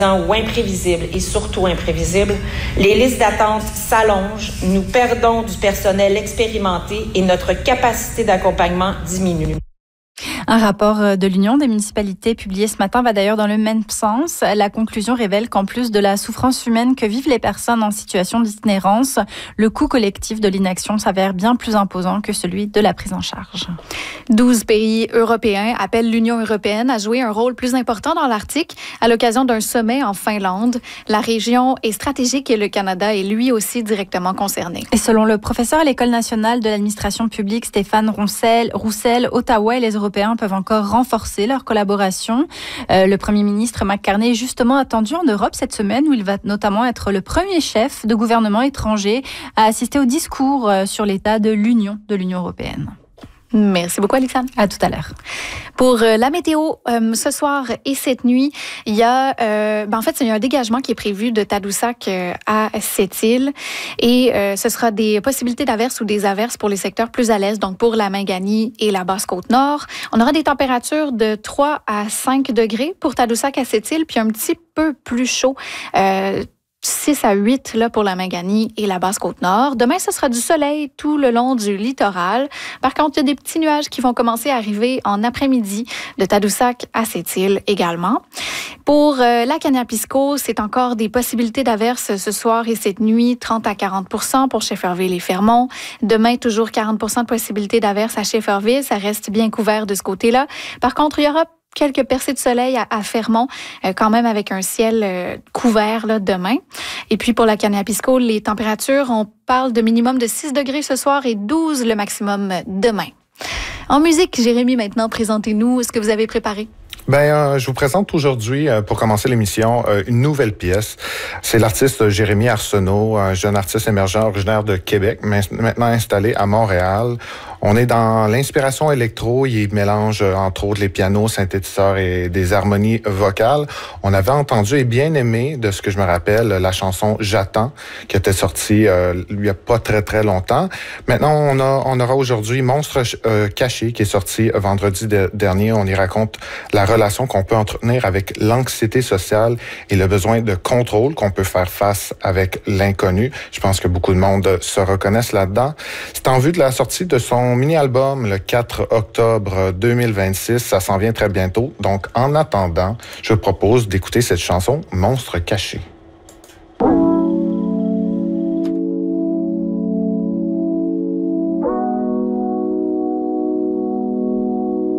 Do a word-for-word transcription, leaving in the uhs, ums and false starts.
ou imprévisibles et surtout imprévisibles, les listes d'attente s'allongent, nous perdons du personnel expérimenté et notre capacité d'accompagnement diminue. Un rapport de l'Union des municipalités publié ce matin va d'ailleurs dans le même sens. La conclusion révèle qu'en plus de la souffrance humaine que vivent les personnes en situation d'itinérance, le coût collectif de l'inaction s'avère bien plus imposant que celui de la prise en charge. douze pays européens appellent l'Union européenne à jouer un rôle plus important dans l'Arctique à l'occasion d'un sommet en Finlande. La région est stratégique et le Canada est lui aussi directement concerné. Et selon le professeur à l'École nationale de l'administration publique Stéphane Roussel, Roussel, Ottawa et les Européens peuvent encore renforcer leur collaboration. Euh, le premier ministre Mark Carney est justement attendu en Europe cette semaine où il va notamment être le premier chef de gouvernement étranger à assister au discours euh, sur l'état de l'Union de l'Union européenne. Merci beaucoup, Alexandre. À tout à l'heure. Pour euh, la météo, euh, ce soir et cette nuit, il y a, euh, ben en fait, il y a un dégagement qui est prévu de Tadoussac euh, à Sept-Îles et euh, ce sera des possibilités d'averses ou des averses pour les secteurs plus à l'est, donc pour la Mingani et la Basse-Côte-Nord. On aura des températures de trois à cinq degrés pour Tadoussac à Sept-Îles, puis un petit peu plus chaud. Euh, six à huit là, pour la Mingani et la Basse-Côte-Nord. Demain, ce sera du soleil tout le long du littoral. Par contre, il y a des petits nuages qui vont commencer à arriver en après-midi de Tadoussac à Sept-Îles également. Pour euh, la Kaнаpisko, c'est encore des possibilités d'averses ce soir et cette nuit, trente à quarante pour cent pour Shefferville et Fermont. Demain, toujours quarante pour cent de possibilités d'averses à Shefferville. Ça reste bien couvert de ce côté-là. Par contre, il y aura quelques percées de soleil à, à Fermont, euh, quand même avec un ciel euh, couvert là, demain. Et puis pour la Kaнаpisko, les températures, on parle de minimum de six degrés ce soir et douze le maximum demain. En musique, Jérémy, maintenant, présentez-nous ce que vous avez préparé. Ben, euh, je vous présente aujourd'hui, euh, pour commencer l'émission, euh, une nouvelle pièce. C'est l'artiste Jérémy Arsenault, un jeune artiste émergent originaire de Québec, mais maintenant installé à Montréal. On est dans l'inspiration électro. Il mélange, entre autres, les pianos, synthétiseurs et des harmonies vocales. On avait entendu et bien aimé, de ce que je me rappelle, la chanson « J'attends » qui était sortie euh, il y a pas très, très longtemps. Maintenant, on, a, on aura aujourd'hui « Monstre euh, caché » qui est sorti vendredi de, dernier. On y raconte la relation qu'on peut entretenir avec l'anxiété sociale et le besoin de contrôle qu'on peut faire face avec l'inconnu. Je pense que beaucoup de monde se reconnaissent là-dedans. C'est en vue de la sortie de son mini-album le quatre octobre deux mille vingt-six. Ça s'en vient très bientôt. Donc, en attendant, je vous propose d'écouter cette chanson « Monstre caché ».